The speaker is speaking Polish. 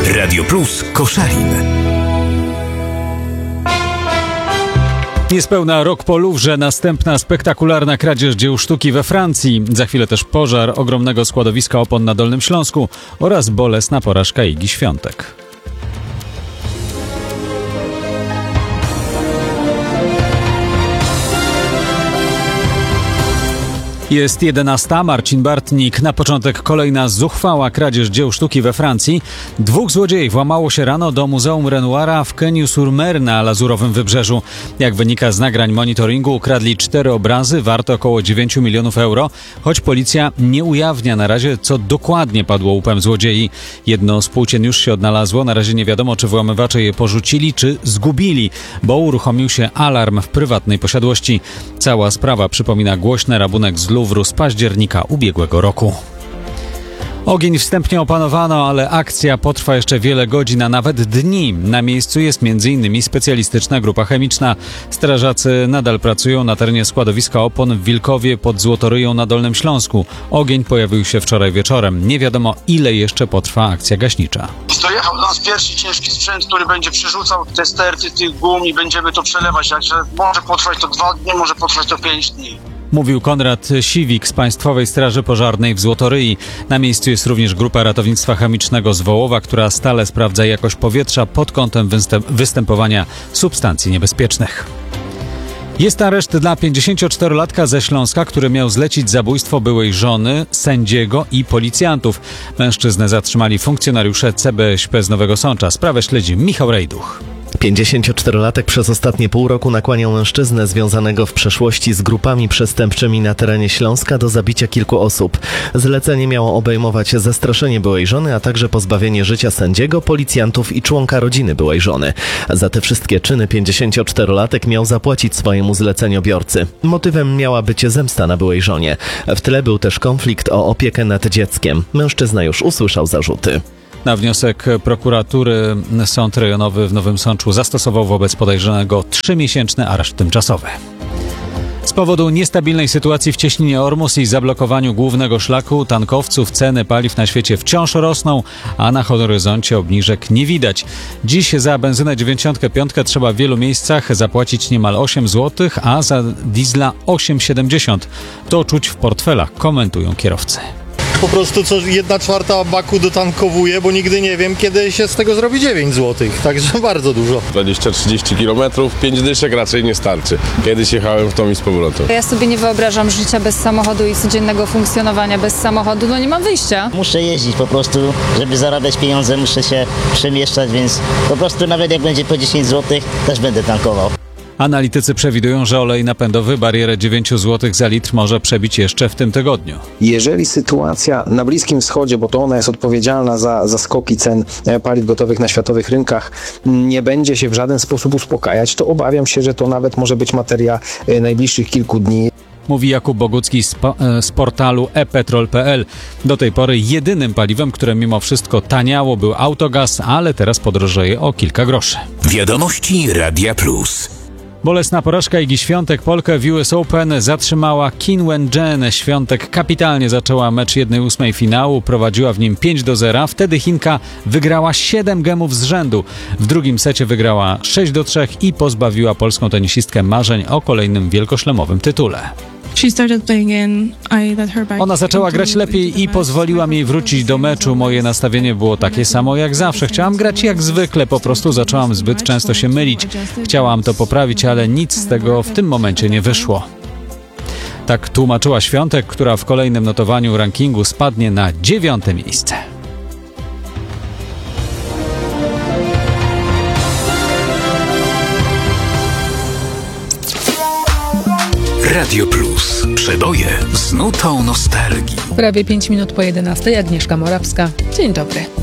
Radio Plus Koszalin. Niespełna rok po Louvre następna spektakularna kradzież dzieł sztuki we Francji. Za chwilę też pożar ogromnego składowiska opon na Dolnym Śląsku oraz bolesna porażka Igi Świątek. Jest 11. Marcin Bartnik. Na początek kolejna zuchwała kradzież dzieł sztuki we Francji. 2 złodziei włamało się rano do Muzeum Renoira w Cagnes-sur-Mer na Lazurowym Wybrzeżu. Jak wynika z nagrań monitoringu, ukradli 4 obrazy warte około 9 milionów euro, choć policja nie ujawnia na razie, co dokładnie padło łupem złodziei. Jedno z płócien już się odnalazło. Na razie nie wiadomo, czy włamywacze je porzucili, czy zgubili, bo uruchomił się alarm w prywatnej posiadłości. Cała sprawa przypomina głośny rabunek z Louvru z października ubiegłego roku. Ogień wstępnie opanowano, ale akcja potrwa jeszcze wiele godzin, a nawet dni. Na miejscu jest m.in. specjalistyczna grupa chemiczna. Strażacy nadal pracują na terenie składowiska opon w Wilkowie pod Złotoryją na Dolnym Śląsku. Ogień pojawił się wczoraj wieczorem. Nie wiadomo, ile jeszcze potrwa akcja gaśnicza. Dojechał do nas pierwszy ciężki sprzęt, który będzie przerzucał te sterty tych gum i będziemy to przelewać. Także może potrwać to 2 dni, może potrwać to 5 dni. Mówił Konrad Siwik z Państwowej Straży Pożarnej w Złotoryi. Na miejscu jest również grupa ratownictwa chemicznego z Wołowa, która stale sprawdza jakość powietrza pod kątem występowania substancji niebezpiecznych. Jest areszt dla 54-latka ze Śląska, który miał zlecić zabójstwo byłej żony, sędziego i policjantów. Mężczyznę zatrzymali funkcjonariusze CBŚP z Nowego Sącza. Sprawę śledzi Michał Rejduch. 54-latek przez ostatnie pół roku nakłaniał mężczyznę związanego w przeszłości z grupami przestępczymi na terenie Śląska do zabicia kilku osób. Zlecenie miało obejmować zastraszenie byłej żony, a także pozbawienie życia sędziego, policjantów i członka rodziny byłej żony. Za te wszystkie czyny 54-latek miał zapłacić swojemu zleceniobiorcy. Motywem miała być zemsta na byłej żonie. W tle był też konflikt o opiekę nad dzieckiem. Mężczyzna już usłyszał zarzuty. Na wniosek prokuratury Sąd Rejonowy w Nowym Sączu zastosował wobec podejrzanego 3-miesięczny areszt tymczasowy. Z powodu niestabilnej sytuacji w cieśninie Ormus i zablokowaniu głównego szlaku tankowców ceny paliw na świecie wciąż rosną, a na horyzoncie obniżek nie widać. Dziś za benzynę 95 trzeba w wielu miejscach zapłacić niemal 8 zł, a za diesla 8,70. To czuć w portfelach, komentują kierowcy. Po prostu co 1/4 baku dotankowuję, bo nigdy nie wiem, kiedy się z tego zrobi 9 zł, także bardzo dużo. 20-30 km, 5 dyszek raczej nie starczy. Kiedyś jechałem w tą i z powrotem. Ja sobie nie wyobrażam życia bez samochodu i codziennego funkcjonowania bez samochodu, nie mam wyjścia. Muszę jeździć po prostu, żeby zarabiać pieniądze, muszę się przemieszczać, więc po prostu nawet jak będzie po 10 zł, też będę tankował. Analitycy przewidują, że olej napędowy barierę 9 zł za litr może przebić jeszcze w tym tygodniu. Jeżeli sytuacja na Bliskim Wschodzie, bo to ona jest odpowiedzialna za skoki cen paliw gotowych na światowych rynkach, nie będzie się w żaden sposób uspokajać, to obawiam się, że to nawet może być materia najbliższych kilku dni. Mówi Jakub Bogucki z portalu epetrol.pl. Do tej pory jedynym paliwem, które mimo wszystko taniało, był autogaz, ale teraz podrożeje o kilka groszy. Wiadomości Radia Plus. Bolesna porażka Igi Świątek. Polkę w US Open zatrzymała Qin Wen-jen. Świątek kapitalnie zaczęła mecz 1/8 finału, prowadziła w nim 5-0. Wtedy Chinka wygrała 7 gemów z rzędu. W drugim secie wygrała 6-3 i pozbawiła polską tenisistkę marzeń o kolejnym wielkoszlemowym tytule. Ona zaczęła grać lepiej i pozwoliłam jej wrócić do meczu. Moje nastawienie było takie samo jak zawsze. Chciałam grać jak zwykle, po prostu zaczęłam zbyt często się mylić. Chciałam to poprawić, ale nic z tego w tym momencie nie wyszło. Tak tłumaczyła Świątek, która w kolejnym notowaniu rankingu spadnie na 9. miejsce. Radio Plus. Przeboje z nutą nostalgii. Prawie 5 minut po 11. Agnieszka Morawska. Dzień dobry.